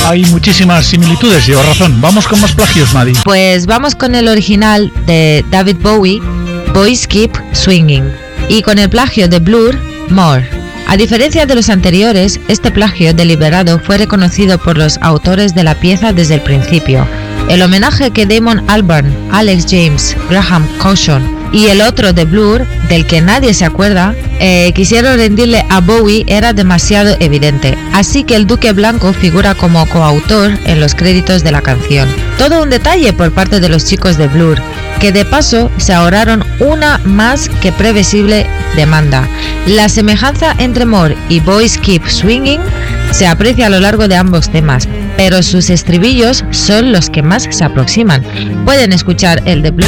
Hay muchísimas similitudes, llevo razón. Vamos con más plagios, Madi. Pues vamos con el original de David Bowie, Boys Keep Swinging, y con el plagio de Blur, More. A diferencia de los anteriores, este plagio deliberado fue reconocido por los autores de la pieza desde el principio. El homenaje que Damon Albarn, Alex James, Graham Caution y el otro de Blur, del que nadie se acuerda, quisieron rendirle a Bowie era demasiado evidente, así que el Duque Blanco figura como coautor en los créditos de la canción. Todo un detalle por parte de los chicos de Blur, que de paso se ahorraron una más que previsible demanda. La semejanza entre More y Boys Keep Swinging se aprecia a lo largo de ambos temas, pero sus estribillos son los que más se aproximan. Pueden escuchar el de Blur